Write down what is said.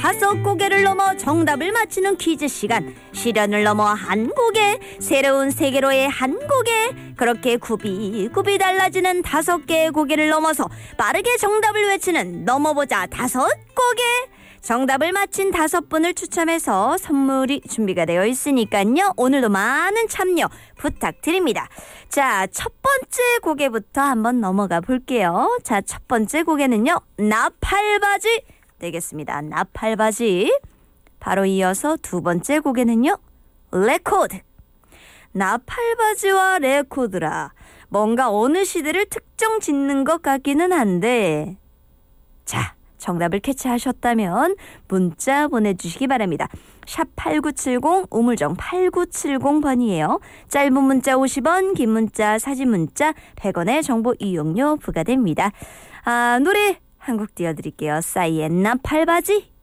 5고개를 넘어 정답을 맞히는 퀴즈 시간. 시련을 넘어 한 고개, 새로운 세계로의 한 고개. 그렇게 굽이굽이 달라지는 5개의 고개를 넘어서 빠르게 정답을 외치는 넘어보자 5고개. 정답을 맞힌 5분을 추첨해서 선물이 준비가 되어 있으니까요. 오늘도 많은 참여 부탁드립니다. 자, 첫 번째 고개부터 한번 넘어가 볼게요. 자, 첫 번째 고개는요. 나팔바지 되겠습니다. 나팔바지. 바로 이어서 두 번째 고개는요. 레코드. 나팔바지와 레코드라. 뭔가 어느 시대를 특정 짓는 것 같기는 한데. 자, 정답을 캐치하셨다면 문자 보내주시기 바랍니다. 샵 8970 우물정 8970번이에요. 짧은 문자 50원, 긴 문자 사진 문자 100원의 정보 이용료 부과됩니다. 노래 한 곡 띄워드릴게요. 싸이의 나팔바지.